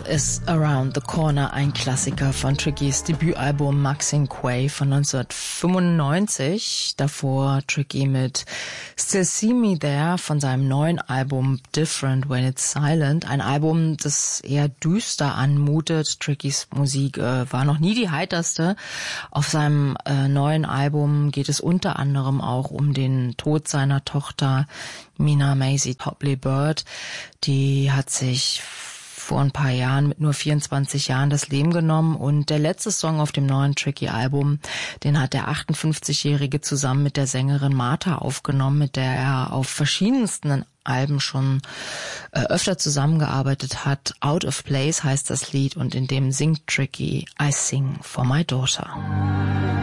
ist Around the Corner, ein Klassiker von Trickys Debütalbum Maxine Quay von 1995. Davor Tricky mit Still See Me There von seinem neuen Album Different When It's Silent. Ein Album, das eher düster anmutet. Trickys Musik war noch nie die heiterste. Auf seinem neuen Album geht es unter anderem auch um den Tod seiner Tochter Mina Maisie Topley Bird. Die hat sich vor ein paar Jahren mit nur 24 Jahren das Leben genommen, und der letzte Song auf dem neuen Tricky-Album, den hat der 58-Jährige zusammen mit der Sängerin Martha aufgenommen, mit der er auf verschiedensten Alben schon öfter zusammengearbeitet hat. Out of Place heißt das Lied, und in dem singt Tricky I Sing for My Daughter.